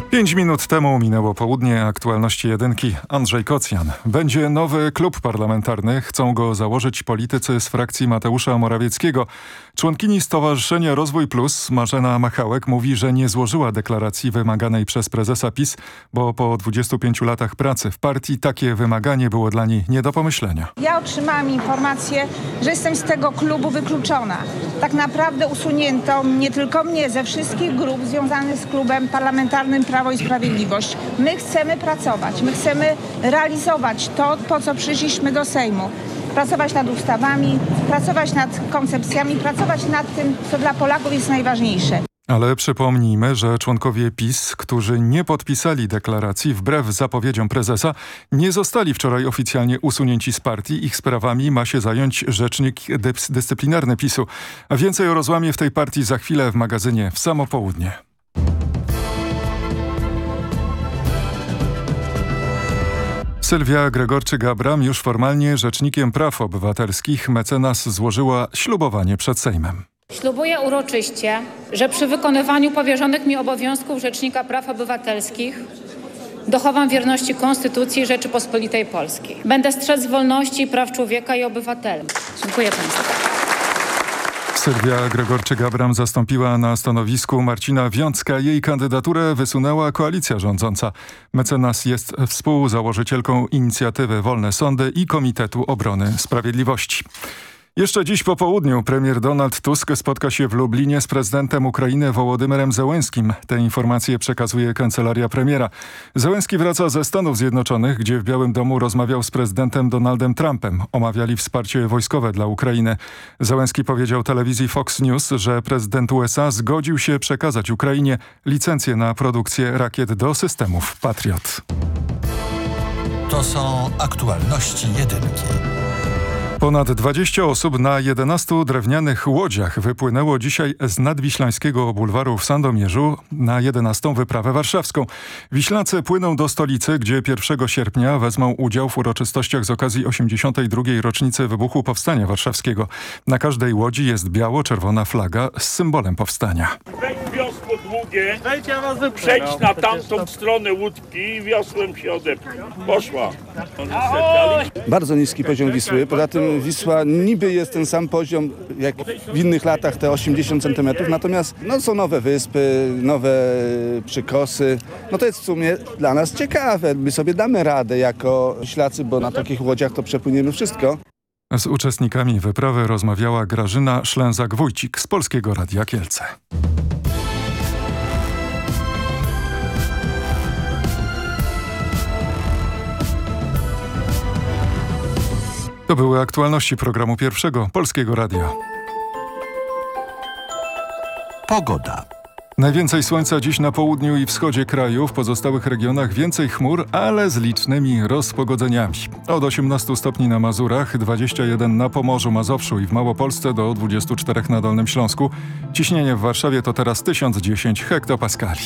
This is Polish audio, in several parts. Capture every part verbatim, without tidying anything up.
Pięć minut temu minęło południe. Aktualności jedynki. Andrzej Kocjan. Będzie nowy klub parlamentarny. Chcą go założyć politycy z frakcji Mateusza Morawieckiego. Członkini Stowarzyszenia Rozwój Plus Marzena Machałek mówi, że nie złożyła deklaracji wymaganej przez prezesa PiS, bo po dwudziestu pięciu latach pracy w partii takie wymaganie było dla niej nie do pomyślenia. Ja otrzymałam informację, że jestem z tego klubu wykluczona. Tak naprawdę usunięto nie tylko mnie ze wszystkich grup związanych z klubem parlamentarnym Prawo i Sprawiedliwość. My chcemy pracować, my chcemy realizować to, po co przyszliśmy do Sejmu. Pracować nad ustawami, pracować nad koncepcjami, pracować nad tym, co dla Polaków jest najważniejsze. Ale przypomnijmy, że członkowie PiS, którzy nie podpisali deklaracji wbrew zapowiedziom prezesa, nie zostali wczoraj oficjalnie usunięci z partii. Ich sprawami ma się zająć rzecznik dys- dyscyplinarny PiSu. A więcej o rozłamie w tej partii za chwilę w magazynie W samo południe. Sylwia Gregorczyk-Abram już formalnie rzecznikiem praw obywatelskich. Mecenas złożyła ślubowanie przed Sejmem. Ślubuję uroczyście, że przy wykonywaniu powierzonych mi obowiązków Rzecznika Praw Obywatelskich dochowam wierności Konstytucji Rzeczypospolitej Polskiej. Będę strzec wolności, praw człowieka i obywateli. Dziękuję Państwu. Sylwia Gregorczyk-Abram zastąpiła na stanowisku Marcina Wiącka. Jej kandydaturę wysunęła koalicja rządząca. Mecenas jest współzałożycielką inicjatywy Wolne Sądy i Komitetu Obrony Sprawiedliwości. Jeszcze dziś po południu premier Donald Tusk spotka się w Lublinie z prezydentem Ukrainy Wołodymyrem Zełenskim. Te informacje przekazuje kancelaria premiera. Zełenski wraca ze Stanów Zjednoczonych, gdzie w Białym Domu rozmawiał z prezydentem Donaldem Trumpem. Omawiali wsparcie wojskowe dla Ukrainy. Zełenski powiedział telewizji Fox News, że prezydent U S A zgodził się przekazać Ukrainie licencję na produkcję rakiet do systemów Patriot. To są aktualności jedynki. Ponad dwadzieścia osób na jedenastu drewnianych łodziach wypłynęło dzisiaj z nadwiślańskiego bulwaru w Sandomierzu na jedenastą wyprawę warszawską. Wiślacy płyną do stolicy, gdzie pierwszego sierpnia wezmą udział w uroczystościach z okazji osiemdziesiątej drugiej rocznicy wybuchu Powstania Warszawskiego. Na każdej łodzi jest biało-czerwona flaga z symbolem powstania. Weź wiosło długie, przejdź na tamtą stronę łódki i wiosłem się odepchnij. Poszła. Bardzo niski poziom Wisły, poza tym Wisła niby jest ten sam poziom jak w innych latach, te osiemdziesiąt centymetrów, natomiast no, są nowe wyspy, nowe przykosy. No to jest w sumie dla nas ciekawe. My sobie damy radę jako Ślacy, bo na takich łodziach to przepłyniemy wszystko. Z uczestnikami wyprawy rozmawiała Grażyna Szlęzak-Wójcik z Polskiego Radia Kielce. To były aktualności programu Pierwszego Polskiego Radia. Pogoda. Najwięcej słońca dziś na południu i wschodzie kraju, w pozostałych regionach więcej chmur, ale z licznymi rozpogodzeniami. Od osiemnastu stopni na Mazurach, dwadzieścia jeden na Pomorzu, Mazowszu i w Małopolsce do dwudziestu czterech na Dolnym Śląsku. Ciśnienie w Warszawie to teraz tysiąc dziesięć hektopaskali.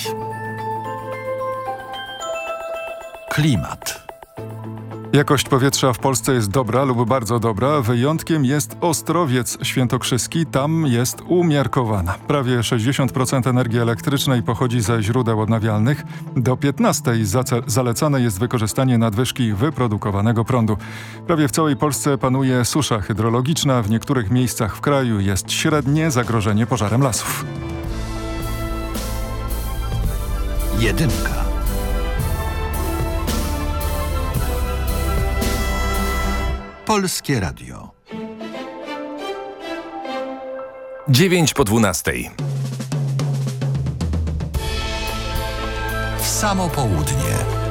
Klimat. Jakość powietrza w Polsce jest dobra lub bardzo dobra. Wyjątkiem jest Ostrowiec Świętokrzyski. Tam jest umiarkowana. Prawie sześćdziesiąt procent energii elektrycznej pochodzi ze źródeł odnawialnych. Do piętnastej zalecane jest wykorzystanie nadwyżki wyprodukowanego prądu. Prawie w całej Polsce panuje susza hydrologiczna. W niektórych miejscach w kraju jest średnie zagrożenie pożarem lasów. Jedynka. Polskie Radio. Dziewięć po dwunastej. W samo południe.